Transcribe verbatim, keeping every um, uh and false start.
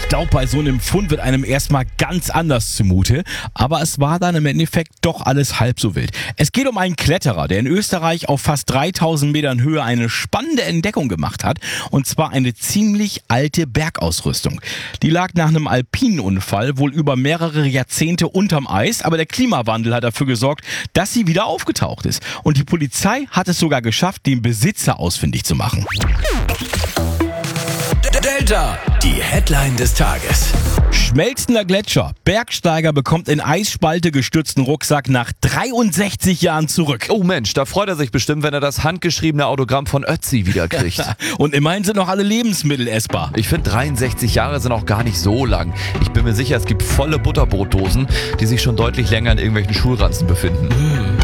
glaube, bei so einem Fund wird einem erstmal ganz anders zumute. Aber es war dann im Endeffekt doch alles halb so wild. Es geht um einen Kletterer, der in Österreich auf fast dreitausend Metern Höhe eine spannende Entdeckung gemacht hat. Und zwar eine ziemlich alte Bergausrüstung. Die lag nach einem Alpinunfall wohl über mehrere Jahrzehnte unterm Eis. Aber der Klimawandel hat dafür gesorgt, dass sie wieder aufgetaucht ist. Und die Polizei hat es sogar geschafft, den Besitzer ausfindig zu machen. Delta, die Headline des Tages. Schmelzender Gletscher. Bergsteiger bekommt in Eisspalte gestützten Rucksack nach dreiundsechzig Jahren zurück. Oh Mensch, da freut er sich bestimmt, wenn er das handgeschriebene Autogramm von Ötzi wiederkriegt. Und immerhin sind noch alle Lebensmittel essbar. Ich finde, dreiundsechzig Jahre sind auch gar nicht so lang. Ich bin mir sicher, es gibt volle Butterbrotdosen, die sich schon deutlich länger in irgendwelchen Schulranzen befinden.